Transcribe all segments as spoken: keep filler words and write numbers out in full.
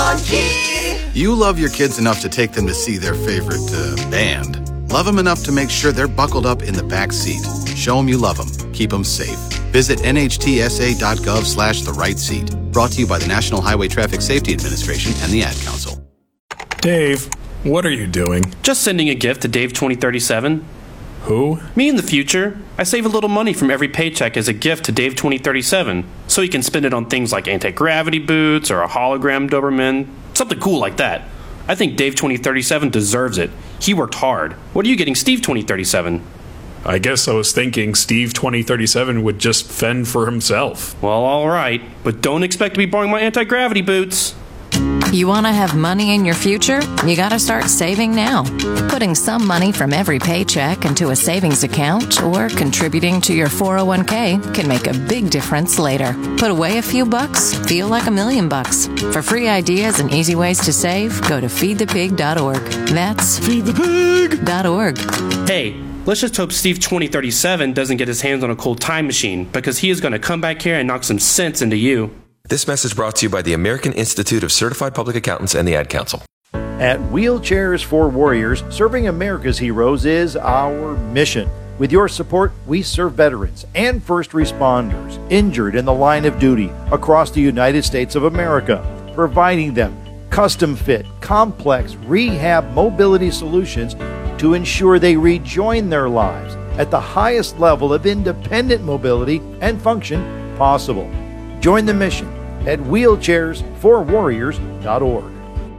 on key. You love your kids enough to take them to see their favorite uh, band. Love them enough to make sure they're buckled up in the back seat. Show them you love them. Keep them safe. Visit nhtsa.gov slash the right seat. Brought to you by the National Highway Traffic Safety Administration and the Ad Council. Dave, what are you doing? Just sending a gift to Dave twenty thirty-seven. Who? Me in the future. I save a little money from every paycheck as a gift to Dave twenty thirty-seven, so he can spend it on things like anti-gravity boots or a hologram Doberman, something cool like that. I think Dave twenty thirty-seven deserves it. He worked hard. What are you getting Steve twenty thirty-seven? I guess I was thinking Steve twenty thirty-seven would just fend for himself. Well, all right, but don't expect to be borrowing my anti-gravity boots. You want to have money in your future? You got to start saving now. Putting some money from every paycheck into a savings account or contributing to your four oh one k can make a big difference later. Put away a few bucks, feel like a million bucks. For free ideas and easy ways to save, go to feed the pig dot org. That's feed the pig dot org. Hey, let's just hope Steve twenty thirty-seven doesn't get his hands on a cool time machine, because he is going to come back here and knock some sense into you. This message brought to you by the American Institute of Certified Public Accountants and the Ad Council. At Wheelchairs for Warriors, serving America's heroes is our mission. With your support, we serve veterans and first responders injured in the line of duty across the United States of America, providing them custom-fit, complex rehab mobility solutions to ensure they rejoin their lives at the highest level of independent mobility and function possible. Join the mission at wheelchairs for warriors dot org.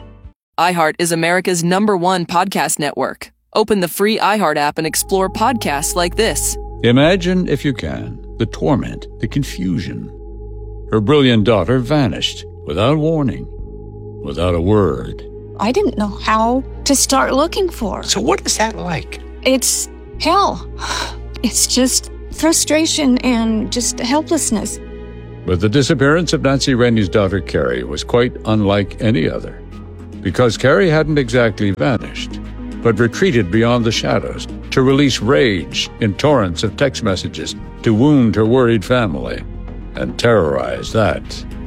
iHeart is America's number one podcast network. Open the free iHeart app and explore podcasts like this. Imagine, if you can, the torment, the confusion. Her brilliant daughter vanished without warning, without a word. I didn't know how to start looking for her. So what is that like? It's hell. It's just frustration and just helplessness. But the disappearance of Nancy Rennie's daughter, Carrie, was quite unlike any other. Because Carrie hadn't exactly vanished, but retreated beyond the shadows to release rage in torrents of text messages to wound her worried family and terrorize that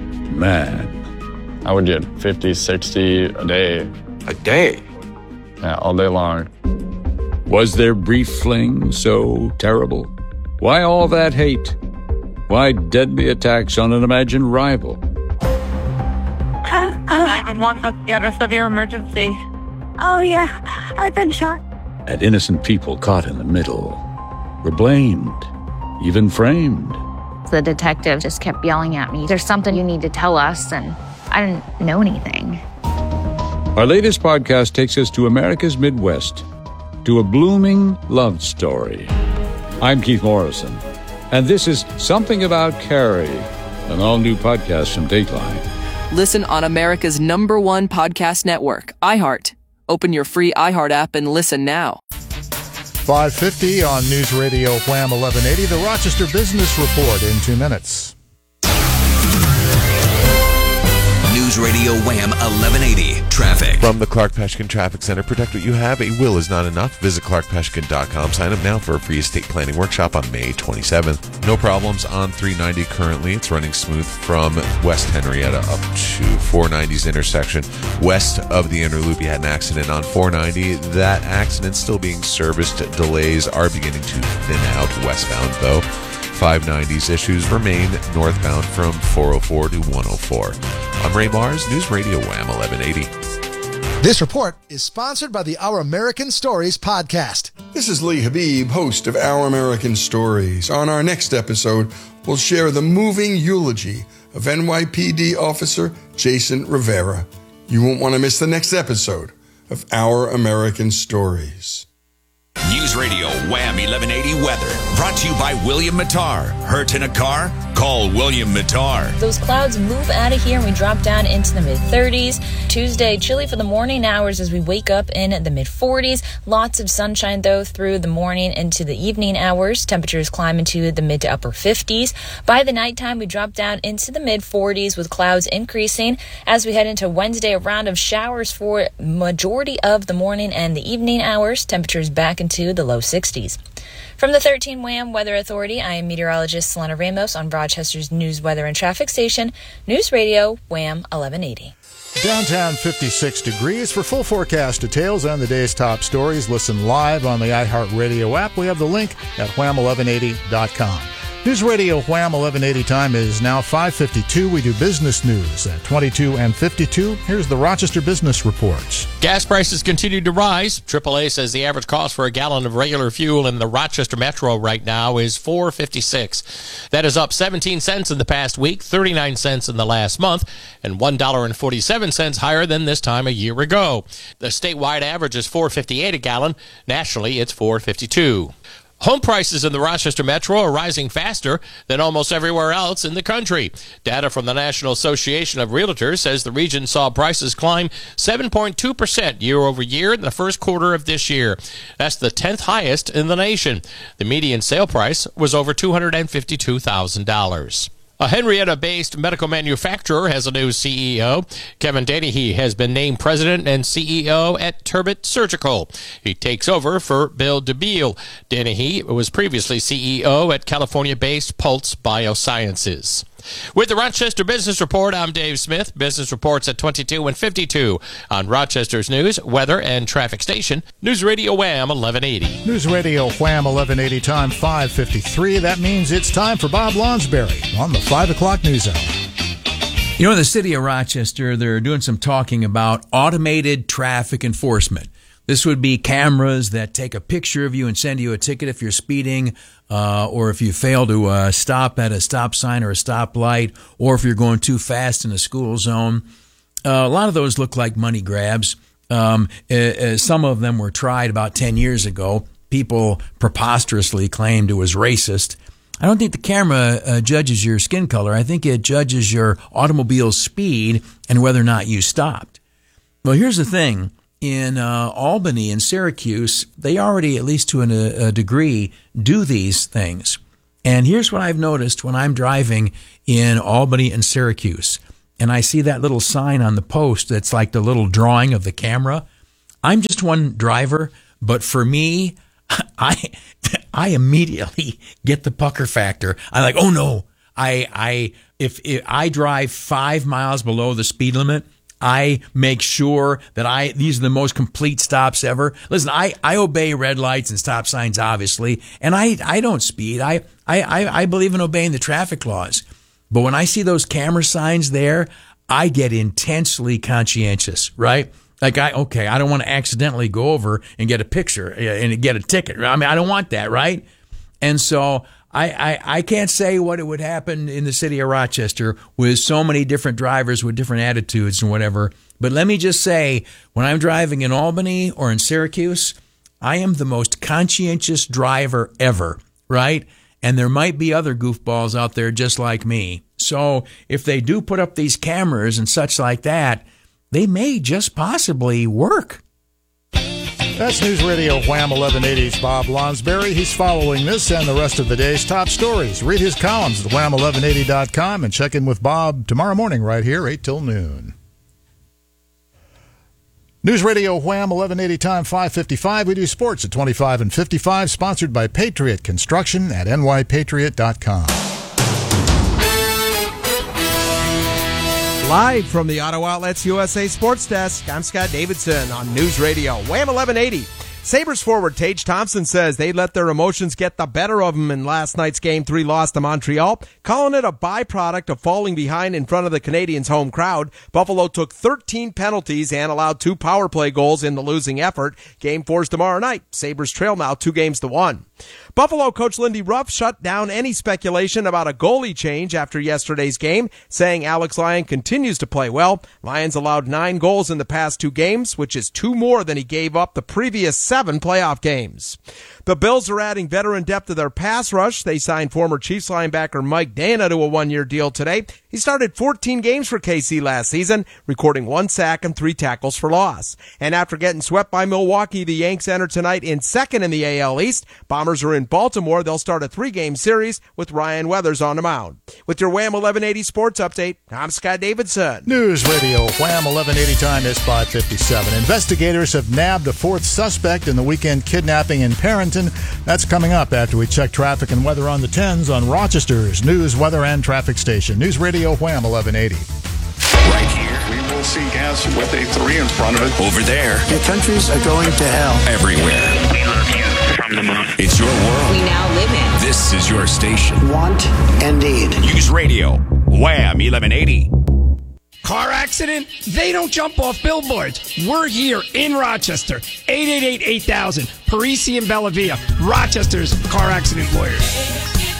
man. I would get fifty, sixty a day. A day? Yeah, all day long. Was their brief fling so terrible? Why all that hate? Why deadly attacks on an imagined rival? nine one one, get a severe emergency. Oh, yeah, I've been shot. And innocent people caught in the middle were blamed, even framed. The detective just kept yelling at me, "There's something you need to tell us," and I didn't know anything. Our latest podcast takes us to America's Midwest, to a blooming love story. I'm Keith Morrison, and this is Something About Carrie, an all-new podcast from Dateline. Listen on America's number one podcast network, iHeart. Open your free iHeart app and listen now. five fifty on News Radio Wham eleven eighty, the Rochester Business Report in two minutes. News Radio Wham eleven eighty Traffic. From the Clark Pashkin Traffic Center, protect what you have. A will is not enough. Visit clark pashkin dot com. Sign up now for a free estate planning workshop on May twenty-seventh. No problems on three ninety currently. It's running smooth from West Henrietta up to four ninety's intersection. West of the inner loop, you had an accident on four ninety. That accident still being serviced. Delays are beginning to thin out westbound, though. five ninety's issues remain northbound from four oh four to one oh four. I'm Ray Mars, News Radio Wham eleven eighty. This report is sponsored by the Our American Stories podcast. This is Lee Habib, host of Our American Stories. On our next episode, we'll share the moving eulogy of N Y P D officer Jason Rivera. You won't want to miss the next episode of Our American Stories. News Radio Wham eleven eighty Weather, brought to you by William Mattar. Hurt in a car? Call William Mattar. Those clouds move out of here and we drop down into the mid thirties. Tuesday, chilly for the morning hours as we wake up in the mid forties. Lots of sunshine, though, through the morning into the evening hours. Temperatures climb into the mid to upper fifties. By the nighttime, we drop down into the mid forties with clouds increasing as we head into Wednesday, a round of showers for majority of the morning and the evening hours. Temperatures back into the low sixties. From the thirteen Wham Weather Authority, I am meteorologist Selena Ramos on Rochester's News, Weather, and Traffic Station, News Radio Wham eleven eighty. Downtown fifty-six degrees. For full forecast details and the day's top stories, listen live on the iHeartRadio app. We have the link at wham eleven eighty dot com. News Radio Wham eleven eighty time is now five fifty-two. We do business news at twenty-two and fifty-two. Here's the Rochester Business Reports. Gas prices continue to rise. triple A says the average cost for a gallon of regular fuel in the Rochester Metro right now is four dollars and fifty-six cents. That is up seventeen cents in the past week, thirty-nine cents in the last month, and one dollar and forty-seven cents higher than this time a year ago. The statewide average is four dollars and fifty-eight cents a gallon. Nationally, it's four dollars and fifty-two cents. Home prices in the Rochester Metro are rising faster than almost everywhere else in the country. Data from the National Association of Realtors says the region saw prices climb seven point two percent year over year in the first quarter of this year. That's the tenth highest in the nation. The median sale price was over two hundred fifty-two thousand dollars. A Henrietta-based medical manufacturer has a new C E O. Kevin Dennehy has been named president and C E O at Turbot Surgical. He takes over for Bill DeBeal. Dennehy was previously C E O at California-based Pulse Biosciences. With the Rochester Business Report, I'm Dave Smith. Business reports at twenty-two and fifty-two on Rochester's news, weather, and traffic station. News Radio Wham eleven eighty. News Radio Wham eleven eighty time five fifty-three. That means it's time for Bob Lonsberry on the five o'clock news hour. You know, in the city of Rochester, they're doing some talking about automated traffic enforcement. This would be cameras that take a picture of you and send you a ticket if you're speeding, uh, or if you fail to uh, stop at a stop sign or a stoplight, or if you're going too fast in a school zone. Uh, a lot of those look like money grabs. Um, uh, some of them were tried about ten years ago. People preposterously claimed it was racist. I don't think the camera uh, judges your skin color. I think it judges your automobile's speed and whether or not you stopped. Well, here's the thing. In uh, Albany and Syracuse, they already, at least to an, a degree, do these things. And here's what I've noticed when I'm driving in Albany and Syracuse, and I see that little sign on the post that's like the little drawing of the camera. I'm just one driver, but for me, I I immediately get the pucker factor. I'm like, oh no, I I if, if I drive five miles below the speed limit, I make sure that I, these are the most complete stops ever. Listen, I, I obey red lights and stop signs, obviously, and I, I don't speed. I, I, I believe in obeying the traffic laws. But when I see those camera signs there, I get intensely conscientious, right? Like, I, okay, I don't want to accidentally go over and get a picture and get a ticket. I mean, I don't want that, right? And so I, I, I can't say what it would happen in the city of Rochester with so many different drivers with different attitudes and whatever. But let me just say, when I'm driving in Albany or in Syracuse, I am the most conscientious driver ever, right? And there might be other goofballs out there just like me. So if they do put up these cameras and such like that, they may just possibly work. That's News Radio Wham eleven eighty's Bob Lonsberry. He's following this and the rest of the day's top stories. Read his columns at wham eleven eighty dot com and check in with Bob tomorrow morning right here, eight till noon. News Radio Wham eleven eighty time five fifty-five. We do sports at twenty-five and fifty-five, sponsored by Patriot Construction at n y patriot dot com. Live from the Auto Outlets U S A Sports Desk, I'm Scott Davidson on News Radio Wham eleven eighty. Sabres forward Tage Thompson says they let their emotions get the better of them in last night's Game three loss to Montreal, calling it a byproduct of falling behind in front of the Canadiens' home crowd. Buffalo took thirteen penalties and allowed two power play goals in the losing effort. Game four's tomorrow night. Sabres trail now two games to one. Buffalo coach Lindy Ruff shut down any speculation about a goalie change after yesterday's game, saying Alex Lyon continues to play well. Lyons allowed nine goals in the past two games, which is two more than he gave up the previous seven playoff games. The Bills are adding veteran depth to their pass rush. They signed former Chiefs linebacker Mike Dana to a one-year deal today. He started fourteen games for K C last season, recording one sack and three tackles for loss. And after getting swept by Milwaukee, the Yanks enter tonight in second in the A L East. Bombers are in Baltimore. They'll start a three-game series with Ryan Weathers on the mound. With your Wham eleven eighty Sports Update, I'm Scott Davidson. News Radio Wham eleven eighty time is five fifty-seven. Investigators have nabbed a fourth suspect in the weekend kidnapping in Parenton. That's coming up after we check traffic and weather on the tens on Rochester's news, weather, and traffic station. News Radio Wham eleven eighty. Right here, we will L C gas with a three in front of it. Over there. Your countries are going to hell. Everywhere. We love you from the moon. It's your world. We now live in. This is your station. Want and need. Use radio. Wham eleven eighty. Car accident? They don't jump off billboards. We're here in Rochester. eight eight eight, eight thousand. Parisi and Bellavia. Rochester's car accident lawyers.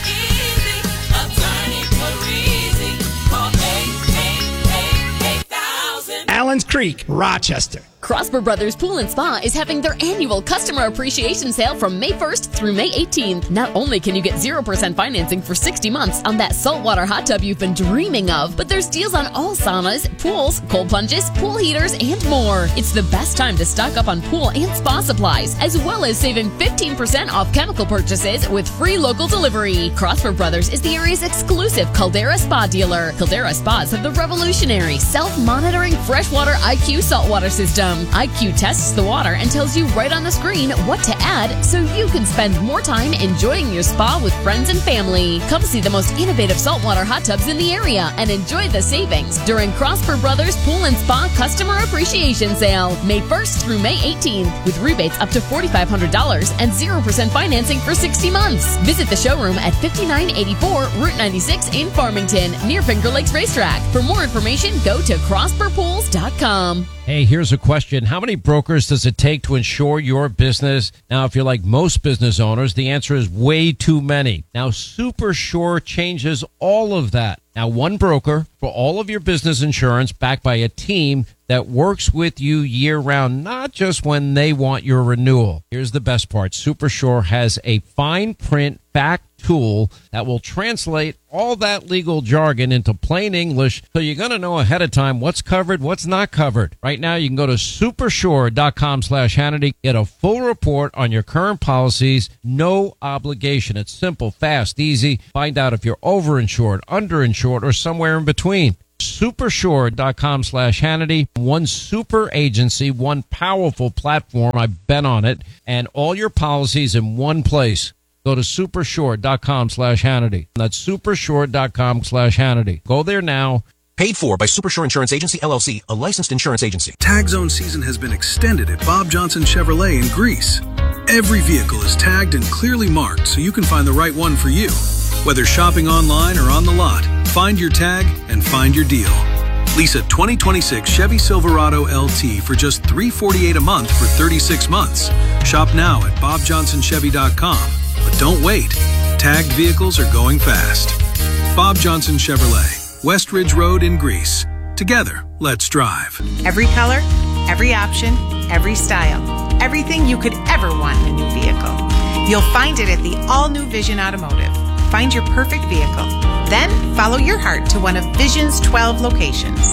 Allen's Creek, Rochester. Prosper Brothers Pool and Spa is having their annual customer appreciation sale from May first through May eighteenth. Not only can you get zero percent financing for sixty months on that saltwater hot tub you've been dreaming of, but there's deals on all saunas, pools, cold plunges, pool heaters, and more. It's the best time to stock up on pool and spa supplies, as well as saving fifteen percent off chemical purchases with free local delivery. Prosper Brothers is the area's exclusive Caldera Spa dealer. Caldera Spas have the revolutionary self-monitoring freshwater I Q saltwater system. I Q tests the water and tells you right on the screen what to add so you can spend more time enjoying your spa with friends and family. Come see the most innovative saltwater hot tubs in the area and enjoy the savings during Prosper Brothers Pool and Spa Customer Appreciation Sale, May first through May eighteenth, with rebates up to four thousand five hundred dollars and zero percent financing for sixty months. Visit the showroom at fifty-nine eighty-four Route ninety-six in Farmington, near Finger Lakes Racetrack. For more information, go to prosper pools dot com. Hey, here's a question. How many brokers does it take to insure your business? Now, if you're like most business owners, the answer is way too many. Now, SuperSure changes all of that. Now, one broker for all of your business insurance, backed by a team that works with you year-round, not just when they want your renewal. Here's the best part. SuperSure has a fine print fact tool that will translate all that legal jargon into plain English, so you're going to know ahead of time what's covered, what's not covered. Right now, you can go to supersure.com slash Hannity, get a full report on your current policies, no obligation. It's simple, fast, easy. Find out if you're overinsured, underinsured, or somewhere in between. Supersure.com slash Hannity. One super agency, one powerful platform. I've been on it. And all your policies in one place. Go to supersure.com slash Hannity. That's supersure.com slash Hannity. Go there now. Paid for by Supersure Insurance Agency, L L C, a licensed insurance agency. Tag Zone season has been extended at Bob Johnson Chevrolet in Greece. Every vehicle is tagged and clearly marked so you can find the right one for you. Whether shopping online or on the lot, find your tag and find your deal. Lease a twenty twenty-six Chevy Silverado L T for just three hundred forty-eight dollars a month for thirty-six months. Shop now at bob johnson chevy dot com. But don't wait. Tagged vehicles are going fast. Bob Johnson Chevrolet, West Ridge Road in Greece. Together, let's drive. Every color, every option, every style. Everything you could ever want in a new vehicle. You'll find it at the all-new Vision Automotive. Find your perfect vehicle. Then follow your heart to one of Vision's twelve locations.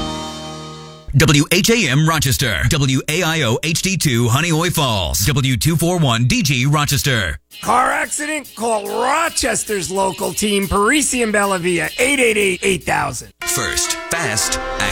W H A M Rochester, W A I O H D two Honeoye Falls, W two forty-one D G Rochester. Car accident? Call Rochester's local team, Parisi and Bellavia, eight eight eight, eight thousand. First, fast,